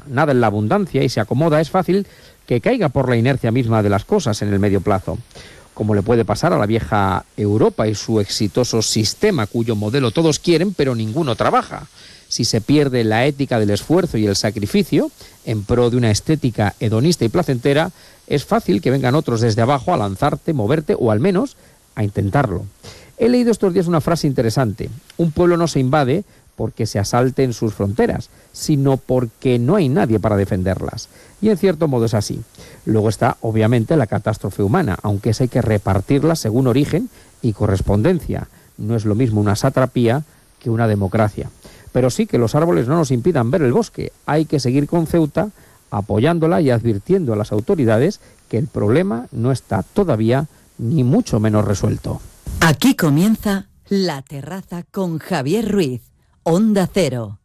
nada en la abundancia y se acomoda, es fácil que caiga por la inercia misma de las cosas en el medio plazo, como le puede pasar a la vieja Europa y su exitoso sistema, cuyo modelo todos quieren, pero ninguno trabaja. Si se pierde la ética del esfuerzo y el sacrificio en pro de una estética hedonista y placentera, es fácil que vengan otros desde abajo a lanzarte, moverte o al menos a intentarlo. He leído estos días una frase interesante: un pueblo no se invade porque se asalten sus fronteras, sino porque no hay nadie para defenderlas. Y en cierto modo es así. Luego está, obviamente, la catástrofe humana, aunque esa hay que repartirla según origen y correspondencia. No es lo mismo una satrapía que una democracia. Pero sí que los árboles no nos impidan ver el bosque. Hay que seguir con Ceuta, apoyándola y advirtiendo a las autoridades que el problema no está todavía ni mucho menos resuelto. Aquí comienza La Terraza con Javier Ruiz, Onda Cero.